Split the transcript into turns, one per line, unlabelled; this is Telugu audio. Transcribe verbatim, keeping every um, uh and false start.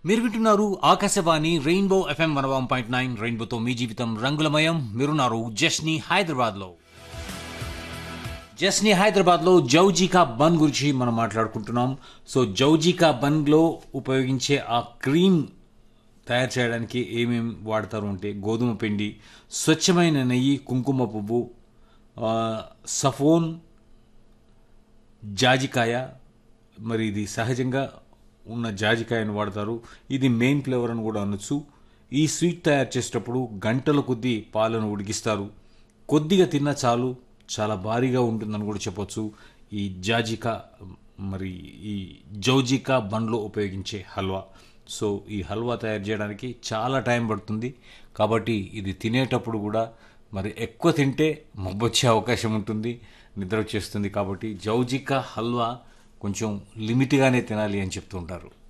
మీరు వింటున్నారు Akashvani rainbow FM one one point nine రెయిన్బోతో మీ జీవితం రంగులమయం. మీరున్నారు జస్ని హైదరాబాద్లో. జస్ని హైదరాబాద్లో జౌజికా బన్ గురించి మనం మాట్లాడుకుంటున్నాం. సో జౌజికా బన్లో ఉపయోగించే ఆ క్రీమ్ తయారు చేయడానికి ఏమేమి వాడతారు అంటే గోధుమ పిండి, స్వచ్ఛమైన నెయ్యి, కుంకుమ పువ్వు, సఫోన్, జాజికాయ. మరి ఇది సహజంగా ఉన్న జాజికాయను వాడతారు. ఇది మెయిన్ ఫ్లేవర్ అని కూడా అనొచ్చు. ఈ స్వీట్ తయారు చేసేటప్పుడు గంటల కొద్దీ పాలను ఉడికిస్తారు. కొద్దిగా తిన్నా చాలు, చాలా భారీగా ఉంటుందని కూడా చెప్పొచ్చు. ఈ జాజికా మరి ఈ జౌజికా బండ్లో ఉపయోగించే హల్వా. సో ఈ హల్వా తయారు చేయడానికి చాలా టైం పడుతుంది. కాబట్టి ఇది తినేటప్పుడు కూడా మరి ఎక్కువ తింటే మబ్బొచ్చే అవకాశం ఉంటుంది, నిద్ర వచ్చేస్తుంది. కాబట్టి జౌజికా హల్వా కొంచెం లిమిట్గానే తినాలి అని చెప్తుంటారు.